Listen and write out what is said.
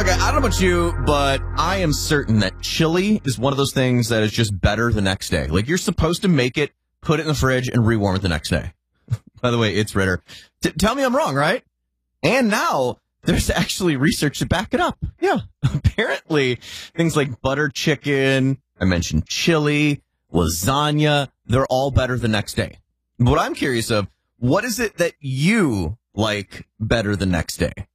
Okay, I don't know about you, but I am certain that chili is one of those things that is just better the next day. Like, you're supposed to make it, put it in the fridge, and rewarm it the next day. By the way, it's Ritter. Tell me I'm wrong, right? And now there's actually research to back it up. Yeah. Apparently, things like butter chicken, I mentioned chili, lasagna, they're all better the next day. What I'm curious of, what is it that you like better the next day?